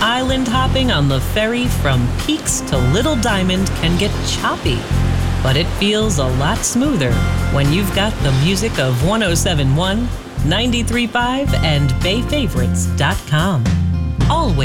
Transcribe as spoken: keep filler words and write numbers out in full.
island hopping on the ferry from Peaks to Little Diamond can get choppy, but it feels a lot smoother when you've got the music of one oh seven point one, ninety-three point five, and Bay Favorites dot com. Always